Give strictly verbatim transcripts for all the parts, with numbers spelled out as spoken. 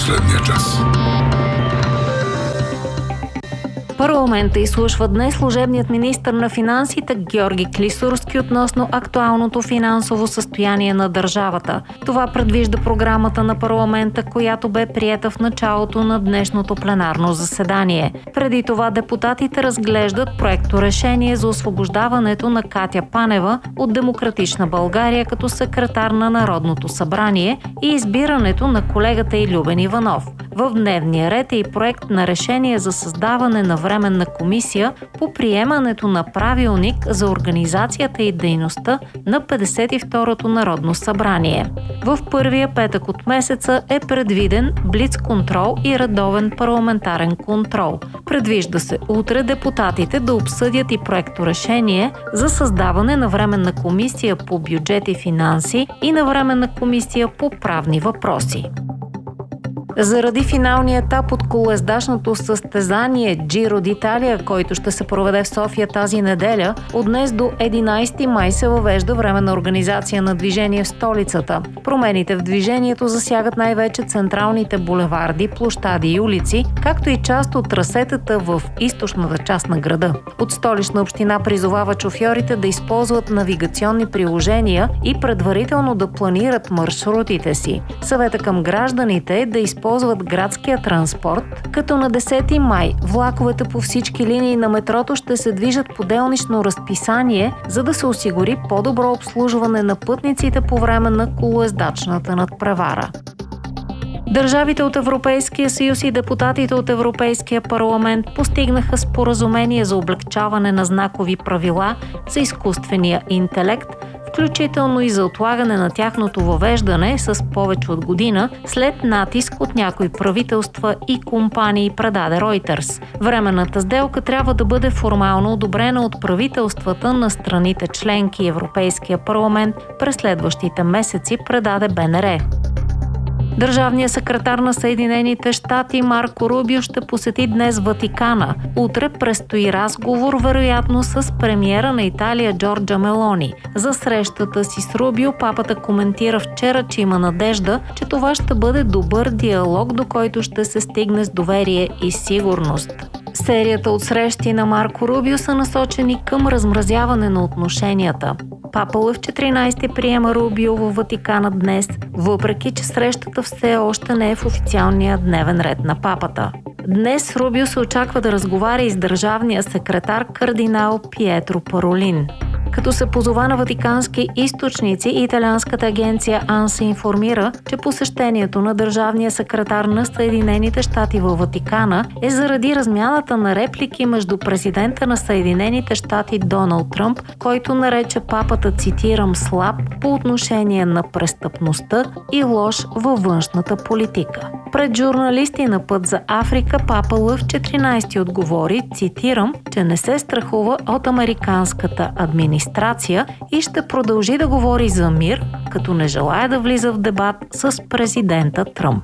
последния час. Парламента изслушва днес служебният министър на финансите Георги Клисурски относно актуалното финансово състояние на държавата. Това предвижда програмата на парламента, която бе приета в началото на днешното пленарно заседание. Преди това депутатите разглеждат проекторешение за освобождаването на Катя Панева от Демократична България като секретар на Народното събрание и избирането на колегата й Любен Иванов. В дневния ред е и проект на решение за създаване на временна комисия по приемането на правилник за организацията и дейността на петдесет и второто Народно събрание. В първия петък от месеца е предвиден блицконтрол и редовен парламентарен контрол. Предвижда се утре депутатите да обсъдят и проекторешение за създаване на временна комисия по бюджет и финанси и на временна комисия по правни въпроси. Заради финалния етап от колоездачното състезание Джиро д'Италия, който ще се проведе в София тази неделя, от днес до единайсети май се въвежда временна организация на движение в столицата. Промените в движението засягат най-вече централните булеварди, площади и улици, както и част от трасетата в източната част на града. От Столична община призовава шофьорите да използват навигационни приложения и предварително да планират маршрутите си. Съвета към гражданите е да използват използват градския транспорт, като на десети май влаковете по всички линии на метрото ще се движат по делнично разписание, за да се осигури по-добро обслужване на пътниците по време на колоездачната надпревара. Държавите от Европейския съюз и депутатите от Европейския парламент постигнаха споразумение за облекчаване на знакови правила за изкуствения интелект, включително и за отлагане на тяхното въвеждане с повече от година след натиск от някои правителства и компании, предаде Reuters. Временната сделка трябва да бъде формално одобрена от правителствата на страните членки и Европейския парламент през следващите месеци, предаде БНР. Държавният секретар на Съединените щати Марко Рубио ще посети днес Ватикана. Утре предстои разговор, вероятно с премиера на Италия Джорджа Мелони. За срещата си с Рубио папата коментира вчера, че има надежда, че това ще бъде добър диалог, до който ще се стигне с доверие и сигурност. Серията от срещи на Марко Рубио са насочени към размразяване на отношенията. Папа Лъв четиринайсети приема Рубио във Ватикана днес, въпреки че срещата все още не е в официалния дневен ред на папата. Днес Рубио се очаква да разговаря и с държавния секретар кардинал Пиетро Паролин. Като се позова на ватикански източници, италианската агенция АНСА информира, че посещението на държавния секретар на Съединените щати във Ватикана е заради размяната на реплики между президента на Съединените щати Доналд Тръмп, който нарече папата, цитирам, слаб по отношение на престъпността и лош във външната политика. Пред журналисти на Път за Африка папа Лъв четиринайсети отговори, цитирам, че не се страхува от американската администрация и ще продължи да говори за мир, като не желая да влиза в дебат с президента Тръмп.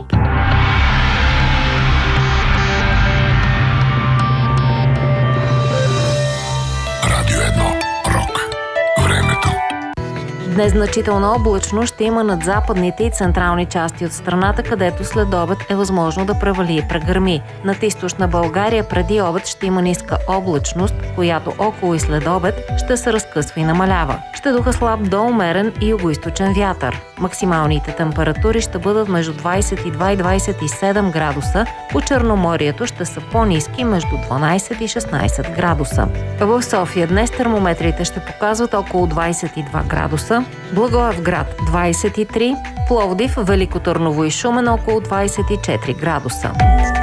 Радио едно. Рок. Времето. Днес значителна облачност ще има над западните и централни части от страната, където след обед е възможно да превали и прегърми. Над източна България преди обед ще има ниска облачност, която около и след обед ще се разкъсва и намалява. Ще духа слаб до умерен и югоизточен вятър. Максималните температури ще бъдат между двайсет и два и двайсет и седем градуса, по Черноморието ще са по-ниски между дванайсет и шестнайсет градуса. В София днес термометрите ще показват около двайсет и два градуса, Благоевград двайсет и три, Пловдив, Велико Търново и Шумен около двайсет и четири градуса.